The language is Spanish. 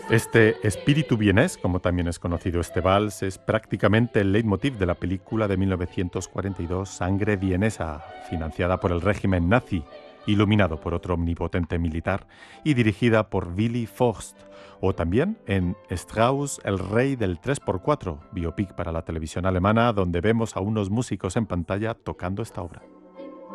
Este espíritu vienés, como también es conocido este vals, es prácticamente el leitmotiv de la película de 1942 Sangre vienesa, financiada por el régimen nazi, iluminado por otro omnipotente militar y dirigida por Willy Forst, o también en Strauss, el rey del 3x4, biopic para la televisión alemana, donde vemos a unos músicos en pantalla tocando esta obra.